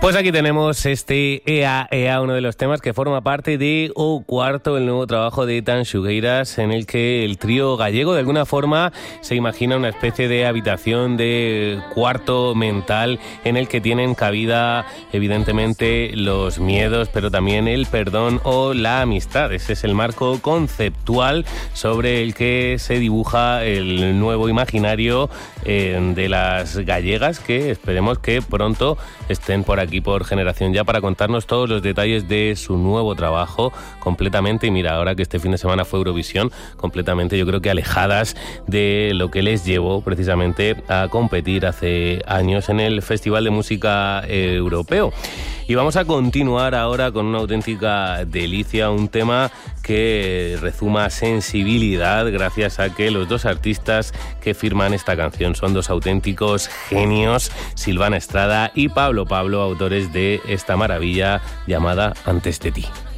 Pues aquí tenemos este Ea Ea, uno de los temas que forma parte de O Cuarto, el nuevo trabajo de Tan Xugueiras, en el que el trío gallego de alguna forma se imagina una especie de habitación de cuarto mental en el que tienen cabida evidentemente los miedos, pero también el perdón o la amistad. Ese es el marco conceptual sobre el que se dibuja el nuevo imaginario de las gallegas, que esperemos que pronto estén por aquí por Generación Ya para contarnos todos los detalles de su nuevo trabajo completamente. Y mira, ahora que este fin de semana fue Eurovisión, completamente yo creo que alejadas de lo que les llevó precisamente a competir hace años en el Festival de Música Europeo. Y vamos a continuar ahora con una auténtica delicia, un tema que rezuma sensibilidad gracias a que los dos artistas que firman esta canción son dos auténticos genios, Silvana Estrada y Pablo Pablo, autores de esta maravilla llamada Antes de ti.